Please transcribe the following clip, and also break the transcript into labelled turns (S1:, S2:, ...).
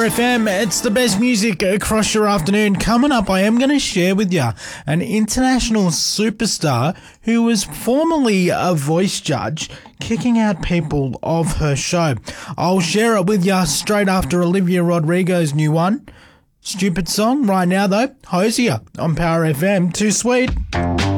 S1: FM. It's the best music across your afternoon. Coming up, I am going to share with you an international superstar who was formerly a voice judge kicking out people of her show. I'll share it with you straight after Olivia Rodrigo's new one. Stupid song. Right now, though, Hosier on Power FM. Too sweet.